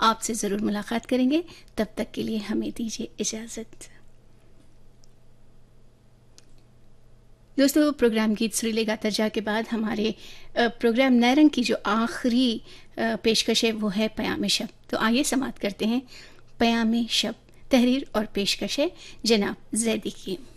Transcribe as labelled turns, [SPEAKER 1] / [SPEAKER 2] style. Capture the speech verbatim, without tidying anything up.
[SPEAKER 1] आपसे ज़रूर मुलाकात करेंगे। तब तक के लिए हमें दीजिए इजाज़त। दोस्तों, प्रोग्राम गीत सुरीले गाता जा के बाद हमारे प्रोग्राम नैरंग की जो आखिरी पेशकश है वो है पयाम शब। तो आइए समाप्त करते हैं पयाम शब। तहरीर और पेशकश है जनाब जैदी की।